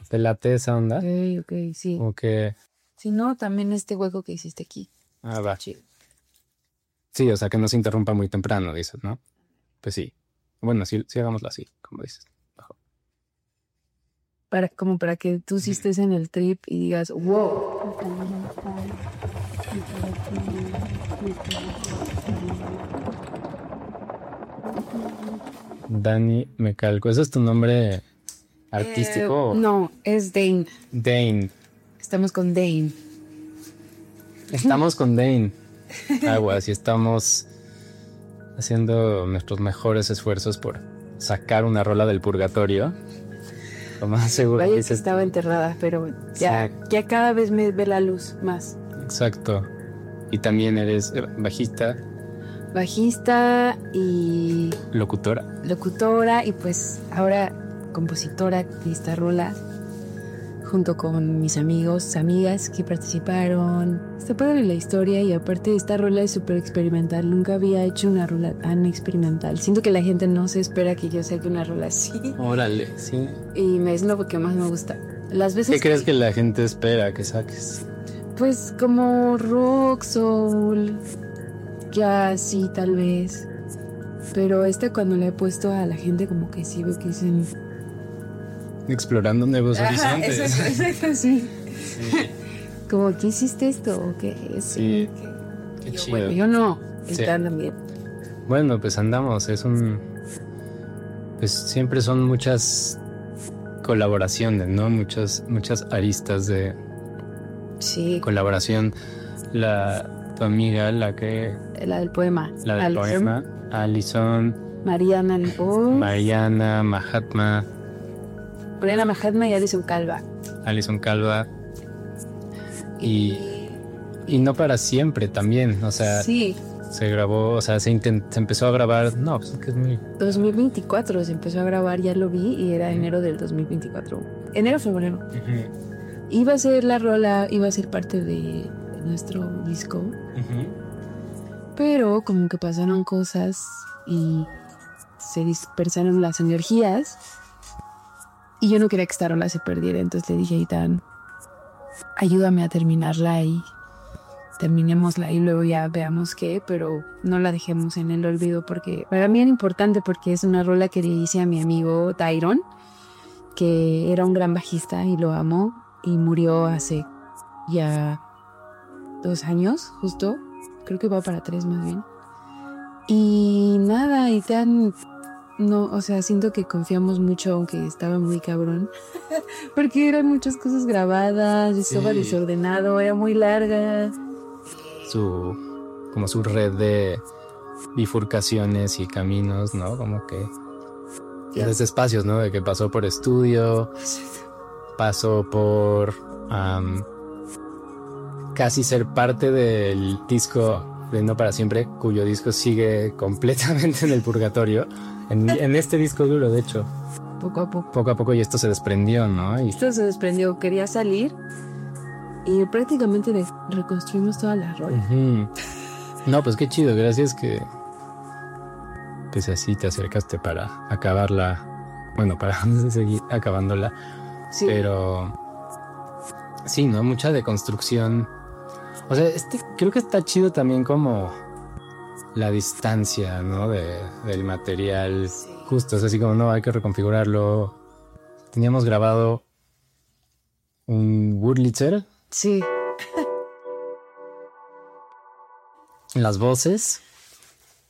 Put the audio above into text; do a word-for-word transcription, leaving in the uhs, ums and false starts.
¿Te late esa onda? Ok, ok, sí. Como que... Si no, también este hueco que hiciste aquí. Ah, va. Chido. Sí, o sea, que no se interrumpa muy temprano, dices, ¿no? Pues sí. Bueno, sí, sí hagámoslo así, como dices. Bajo. Para, como para que tú sí estés en el trip y digas, wow. Dani Mecalco, ¿ese es tu nombre artístico? Eh, no, es Dane. Dane. Estamos con Dane. Estamos con Dane. Aguas, y estamos haciendo nuestros mejores esfuerzos por sacar una rola del purgatorio. Lo más seguro. Vaya que dices, estaba enterrada, pero ya, ya cada vez me ve la luz más. exacto. Y también eres bajista. Bajista y Locutora. locutora y pues ahora compositora de esta rola junto con mis amigos, amigas que participaron. Está padre la historia y aparte esta rola es súper experimental. Nunca había hecho una rola tan experimental. Siento que la gente no se espera que yo saque una rola así. Órale, sí. Y me es lo que más me gusta. Las veces ¿Qué crees que la gente espera que saques? Pues como rock, soul, jazz, sí, tal vez. Pero este cuando le he puesto a la gente como que sí veo que dicen... Explorando nuevos Ajá, horizontes. exacto, exacto, sí. Sí. Como, ¿qué hiciste esto? ¿O qué es? Sí. ¿Qué? Qué Yo, chido. bueno, yo no. Sí. Están también. Bueno, pues andamos. Es un... Pues siempre son muchas colaboraciones, ¿no? Muchas, muchas aristas de Sí. colaboración. La... Tu amiga, la que... La del poema. La del Alison, poema. Alison. Mariana en voz. Mariana, Mahatma. Mariana Mahatma y Alison Calva. Alison Calva. Y... Y no para siempre también, o sea... Sí. Se grabó, o sea, se, intent, se empezó a grabar. No, pues es que es muy... dos mil veinticuatro se empezó a grabar, ya lo vi, y era enero del dos mil veinticuatro. Enero, febrero. Uh-huh. Iba a ser la rola, iba a ser parte de, de nuestro disco. Uh-huh. Pero como que pasaron cosas y se dispersaron las energías. Y yo no quería que esta rola se perdiera, entonces le dije a Itán, ayúdame a terminarla y terminémosla y luego ya veamos qué, pero no la dejemos en el olvido porque para mí era importante porque es una rola que le hice a mi amigo Tyron, que era un gran bajista y lo amo y murió hace ya dos años justo, creo que va para tres más bien. Y nada, y tan no, o sea, siento que confiamos mucho aunque estaba muy cabrón porque eran muchas cosas grabadas, estaba sí. desordenado, era muy larga. Su, como su red de bifurcaciones y caminos, ¿no? Como que yeah. Desde espacios, ¿no? De que pasó por estudio, pasó por um, casi ser parte del disco de No Para Siempre, cuyo disco sigue completamente en el purgatorio, en, en este disco duro, de hecho. Poco a poco. Poco a poco, y esto se desprendió, ¿no? Y... Esto se desprendió, quería salir. Y prácticamente de, reconstruimos toda la rola. Uh-huh. No, pues qué chido. Gracias que pues así te acercaste para acabarla. Bueno, para seguir acabándola. Sí. Pero sí, ¿no? Mucha deconstrucción. O sea, este creo que está chido también como la distancia, ¿no? De, del material. Sí. Justo, es así como, no, hay que reconfigurarlo. Teníamos grabado un Wurlitzer. Sí. Las voces.